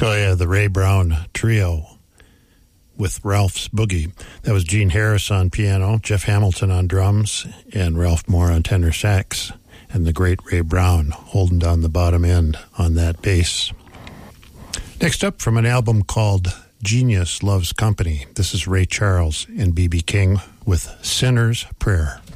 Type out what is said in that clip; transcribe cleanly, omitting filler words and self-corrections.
Oh, yeah, the Ray Brown Trio with Ralph's Boogie. That was Gene Harris on piano, Jeff Hamilton on drums, and Ralph Moore on tenor sax, and the great Ray Brown holding down the bottom end on that bass. Next up, from an album called Genius Loves Company, this is Ray Charles and B.B. King with Sinner's Prayer.